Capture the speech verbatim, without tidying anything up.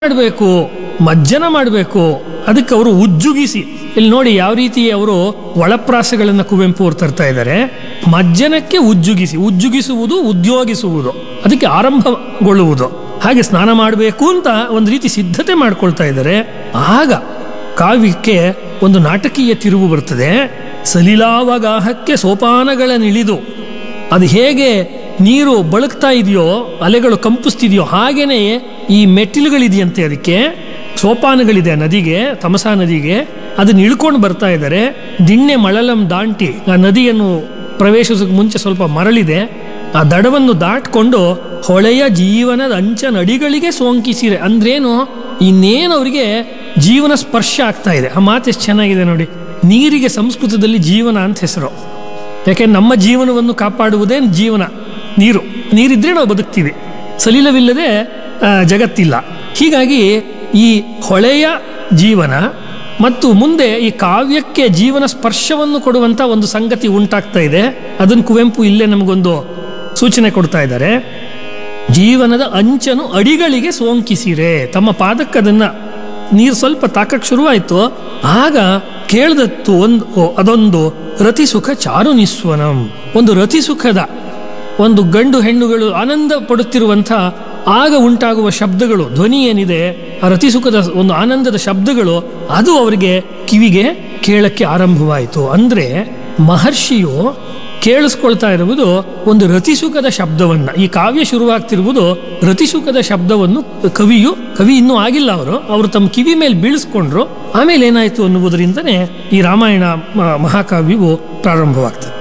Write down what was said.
ಮಾಡಬೇಕು, ಮಜ್ಜನ ಮಾಡಬೇಕು. ಅದಕ್ಕೆ ಅವರು ಉಜ್ಜುಗಿಸಿ, ಇಲ್ಲಿ ನೋಡಿ ಯಾವ ರೀತಿ ಅವರು ಒಳಪ್ರಾಸಗಳನ್ನು ಕುವೆಂಪು ಅವರು ತರ್ತಾ ಇದ್ದಾರೆ. ಮಜ್ಜನಕ್ಕೆ ಉಜ್ಜುಗಿಸಿ, ಉಜ್ಜುಗಿಸುವುದು ಉದ್ಯೋಗಿಸುವುದು, ಅದಕ್ಕೆ ಆರಂಭಗೊಳ್ಳುವುದು. ಹಾಗೆ ಸ್ನಾನ ಮಾಡಬೇಕು ಅಂತ ಒಂದು ರೀತಿ ಸಿದ್ಧತೆ ಮಾಡ್ಕೊಳ್ತಾ ಇದ್ದಾರೆ. ಆಗ ಕಾವ್ಯಕ್ಕೆ ಒಂದು ನಾಟಕೀಯ ತಿರುವು ಬರ್ತದೆ. ಸಲಿಲಾವಗಾಹಕ್ಕೆ ಸೋಪಾನಗಳನ್ನಿಳಿದು, ಅದು ಹೇಗೆ ನೀರು ಬಳಕ್ತಾ ಇದೆಯೋ, ಅಲೆಗಳು ಕಂಪಿಸ್ತಿದೆಯೋ, ಹಾಗೇನೆ ಈ ಮೆಟ್ಟಿಲುಗಳಿದೆಯಂತೆ, ಅದಕ್ಕೆ ಸೋಪಾನಗಳಿದೆ ನದಿಗೆ, ತಮಸಾ ನದಿಗೆ. ಅದನ್ನ ಇಳ್ಕೊಂಡು ಬರ್ತಾ ಇದ್ದಾರೆ. ದಿಣ್ಣೆ ಮಳಲಂ ದಾಂಟಿ, ಆ ನದಿಯನ್ನು ಪ್ರವೇಶಿಸೋಕೆ ಮುಂಚೆ ಸ್ವಲ್ಪ ಮರಳಿದೆ, ಆ ದಡವನ್ನು ದಾಟ್ಕೊಂಡು ಹೊಳೆಯ ಜೀವನದ ಅಂಚನಡಿಗಳಿಗೆ ಸೋಂಕಿಸಿರೆ. ಅಂದ್ರೇನು, ಇನ್ನೇನು ಅವರಿಗೆ ಜೀವನ ಸ್ಪರ್ಶ ಆಗ್ತಾ ಇದೆ. ಆ ಮಾತು ಎಷ್ಟು ಚೆನ್ನಾಗಿದೆ ನೋಡಿ. ನೀರಿಗೆ ಸಂಸ್ಕೃತದಲ್ಲಿ ಜೀವನ ಅಂತ ಹೆಸರು. ಯಾಕೆ ನಮ್ಮ ಜೀವನವನ್ನು ಕಾಪಾಡುವುದೇ ಜೀವನ. ನೀರು ನೀರಿದ್ರೆ ನಾವು ಬದುಕ್ತೀವಿ, ಸಲಿಲವಿಲ್ಲದೆ ಜಗತ್ತಿಲ್ಲ. ಹೀಗಾಗಿ ಈ ಹೊಳೆಯ ಜೀವನ ಮತ್ತು ಮುಂದೆ ಈ ಕಾವ್ಯಕ್ಕೆ ಜೀವನ ಸ್ಪರ್ಶವನ್ನು ಕೊಡುವಂಥ ಒಂದು ಸಂಗತಿ ಉಂಟಾಗ್ತಾ ಇದೆ. ಅದನ್ನು ಕುವೆಂಪು ಇಲ್ಲೇ ನಮಗೊಂದು ಸೂಚನೆ ಕೊಡ್ತಾ ಇದ್ದಾರೆ. ಜೀವನದ ಅಂಚನು ಅಡಿಗಳಿಗೆ ಸೋಂಕಿಸಿರೆ. ತಮ್ಮ ಪಾದಕ್ಕೆ ಅದನ್ನ ನೀರು ಸ್ವಲ್ಪ ತಾಕಕ್ಕೆ ಶುರುವಾಯಿತು. ಆಗ ಕೇಳ್ದತ್ತು ಒಂದು ಅದೊಂದು ರತಿಸುಖ ಚಾರು ನಿಸ್ವನಂ, ಒಂದು ರತಿಸುಖದ ಒಂದು ಗಂಡು ಹೆಣ್ಣುಗಳು ಆನಂದ ಪಡುತ್ತಿರುವಂಥ ಆಗ ಉಂಟಾಗುವ ಶಬ್ದಗಳು, ಧ್ವನಿ ಏನಿದೆ, ಆ ರತಿಸುಖದ ಒಂದು ಆನಂದದ ಶಬ್ದಗಳು, ಅದು ಅವರಿಗೆ ಕಿವಿಗೆ ಕೇಳಕ್ಕೆ ಆರಂಭವಾಯಿತು. ಅಂದ್ರೆ ಮಹರ್ಷಿಯು ಕೇಳಿಸ್ಕೊಳ್ತಾ ಇರುವುದು ಒಂದು ರತಿಸುಖದ ಶಬ್ದವನ್ನ. ಈ ಕಾವ್ಯ ಶುರುವಾಗ್ತಿರುವುದು ರತಿಸುಖದ ಶಬ್ದವನ್ನು ಕವಿಯು ಕವಿ ಇನ್ನೂ ಆಗಿಲ್ಲ, ಅವರು ಅವರು ತಮ್ಮ ಕಿವಿ ಮೇಲೆ ಬೀಳಿಸ್ಕೊಂಡ್ರು. ಆಮೇಲೆ ಏನಾಯ್ತು ಅನ್ನುವುದರಿಂದನೇ ಈ ರಾಮಾಯಣ ಮಹಾಕಾವ್ಯವು ಪ್ರಾರಂಭವಾಗ್ತದೆ.